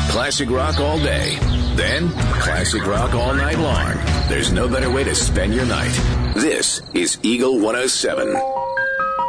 Classic rock all day. Then, classic rock all night long. There's no better way to spend your night. This is Eagle 107.